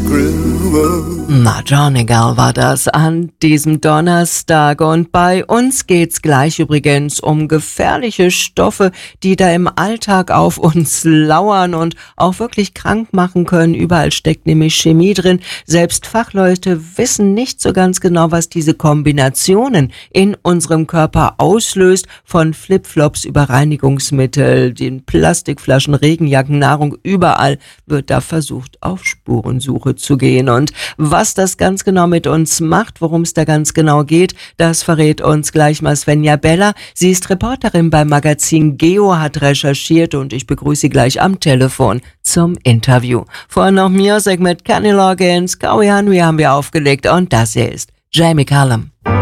Madrigal war das an diesem Donnerstag und bei uns geht's gleich übrigens um gefährliche Stoffe, die da im Alltag auf uns lauern und auch wirklich krank machen können. Überall steckt nämlich Chemie drin. Selbst Fachleute wissen nicht so ganz genau, was diese Kombinationen in unserem Körper auslöst. Von Flipflops über Reinigungsmittel, den Plastikflaschen, Regenjacken, Nahrung, überall wird da versucht, auf Spurensuche zu gehen. Und was das ganz genau mit uns macht, worum es da ganz genau geht, das verrät uns gleich mal Svenja Beller. Sie ist Reporterin beim Magazin Geo, hat recherchiert und ich begrüße sie gleich am Telefon zum Interview. Vorher noch Music mit Kenny Loggins, Cowie Henry haben wir aufgelegt und das hier ist Jamie Cullum.